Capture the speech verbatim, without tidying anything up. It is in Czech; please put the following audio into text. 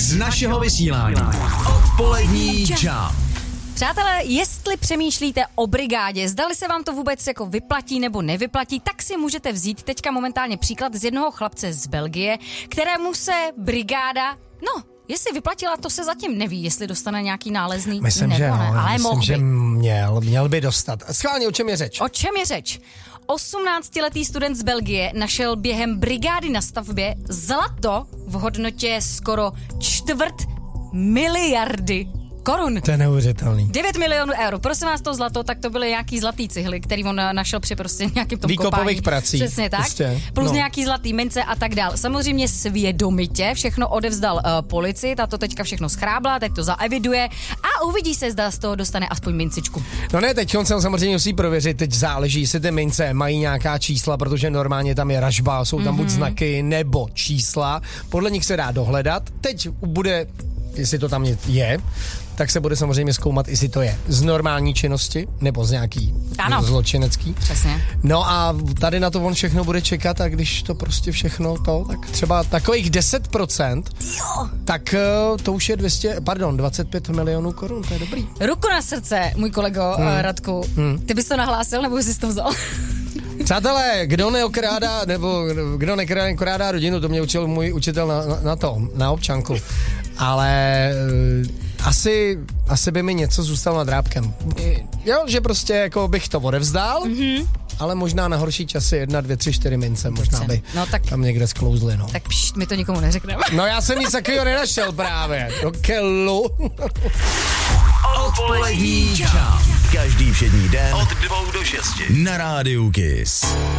z našeho vysílání. Odpolední Jump. Přátelé, jestli přemýšlíte o brigádě, zdali se vám to vůbec jako vyplatí nebo nevyplatí, tak si můžete vzít teďka momentálně příklad z jednoho chlapce z Belgie, kterému se brigáda, no, jestli vyplatila, to se zatím neví, jestli dostane nějaký nálezný Myslím, nebo že ne, no, ale myslím, mohl že by. měl, měl by dostat. Schválně, o čem je řeč? O čem je řeč? osmnáctiletý student z Belgie našel během brigády na stavbě zlato v hodnotě skoro čtvrt miliardy korun. To je neuvěřitelný. devět milionů eur. Prosím vás, to zlato, tak to byly nějaký zlatý cihly, který on našel při prostě nějakým tom výkopových kopání. prací. Přesně tak. Jistě. Plus no. nějaký zlatý mince a tak dál. Samozřejmě svědomitě všechno odevzdal uh, policii, ta to teďka všechno schrábla, teď to zaeviduje a uvidí se, zda z toho dostane aspoň mincičku. No ne, teď on se samozřejmě musí prověřit, teď záleží, jestli ty mince mají nějaká čísla, protože normálně tam je ražba, jsou tam mm-hmm. buď znaky nebo čísla, podle nich se dá dohledat. Teď bude, jestli to tam je, tak se bude samozřejmě zkoumat, jestli to je z normální činnosti, nebo z nějaký ano. zločinecký. Přesně. No a tady na to on všechno bude čekat a když to prostě všechno to, tak třeba takových deset procent, jo. tak to už je dvě stě, pardon, dvacet pět milionů korun, to je dobrý. Ruku na srdce, můj kolego hmm. Radku, hmm. ty bys to nahlásil, nebo jsi to vzal? Přátelé, kdo neokrádá, nebo kdo nekrádá rodinu, to mě učil můj učitel na, na, na to, na občanku. Ale uh, asi, asi by mi něco zůstalo nad drápkem. Jo, že prostě jako bych to odevzdal, mm-hmm. ale možná na horší časy jedna, dvě, tři, čtyři mince, možná by no, tak, tam někde sklouzly, no. Tak pšt, my to nikomu neřekneme. No já jsem nic takového nenašel právě. Do kellu. Odpolední Jump. Každý všední den od dvou do šesti na rádiu Kiss.